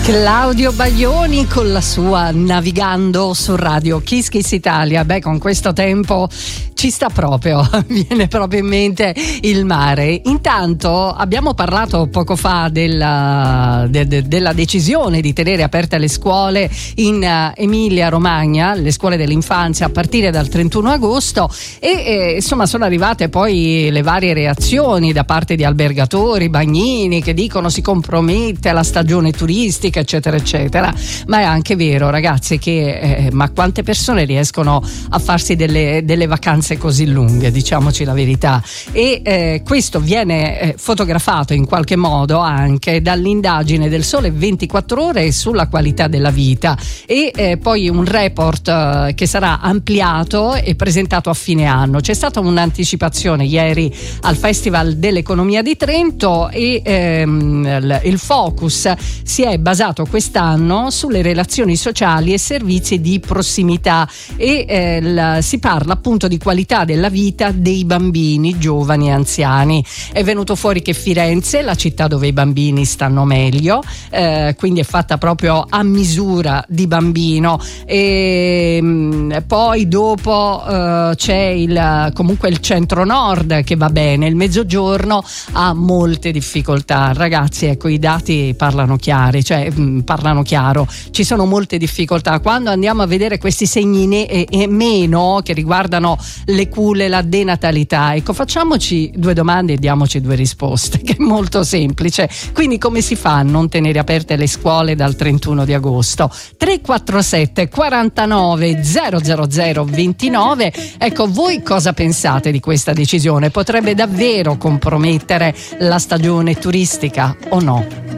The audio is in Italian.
Claudio Baglioni con la sua Navigando su Radio Kiss Kiss Italia. Beh, con questo tempo ci sta proprio, viene proprio in mente il mare. Intanto abbiamo parlato poco fa della decisione di tenere aperte le scuole in Emilia Romagna, le scuole dell'infanzia, a partire dal 31 agosto e insomma sono arrivate poi le varie reazioni da parte di albergatori, bagnini che dicono si compromette la stagione turistica, eccetera eccetera. Ma è anche vero, ragazzi, che ma quante persone riescono a farsi delle vacanze così lunghe, diciamoci la verità. E questo viene fotografato in qualche modo anche dall'indagine del Sole 24 Ore sulla qualità della vita e poi un report che sarà ampliato e presentato a fine anno. C'è stata un'anticipazione ieri al Festival dell'Economia di Trento e il focus si è basato quest'anno sulle relazioni sociali e servizi di prossimità e si parla appunto di qualità della vita dei bambini, giovani e anziani. È venuto fuori che Firenze è la città dove i bambini stanno meglio, quindi è fatta proprio a misura di bambino e poi dopo c'è comunque il centro-nord che va bene, il mezzogiorno ha molte difficoltà. Ragazzi, ecco, i dati parlano chiaro, ci sono molte difficoltà. Quando andiamo a vedere questi segni meno che riguardano le cure, la denatalità, ecco, facciamoci due domande e diamoci due risposte, che è molto semplice. Quindi come si fa a non tenere aperte le scuole dal 31 di agosto? 347 49 000 29. Ecco, voi cosa pensate di questa decisione? Potrebbe davvero compromettere la stagione turistica o no?